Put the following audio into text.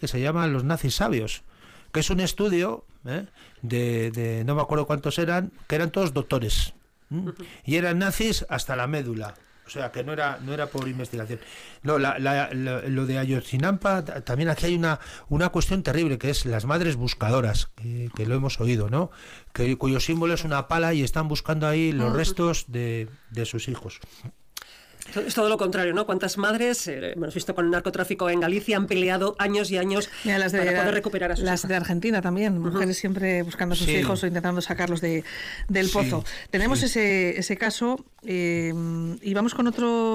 que se llama Los nazis sabios, que es un estudio de no me acuerdo cuántos eran, que eran todos doctores, y eran nazis hasta la médula. O sea, que no era por investigación. No, lo de Ayotzinapa, también aquí hay una cuestión terrible, que es las madres buscadoras, que lo hemos oído, ¿no? Cuyo símbolo es una pala y están buscando ahí los restos de sus hijos. Es todo lo contrario, ¿no? ¿Cuántas madres, hemos visto con el narcotráfico en Galicia, han peleado años y años para poder recuperar a sus hijos? Las de Argentina también, mujeres siempre buscando a sus hijos o intentando sacarlos del pozo. Tenemos ese caso y vamos con otro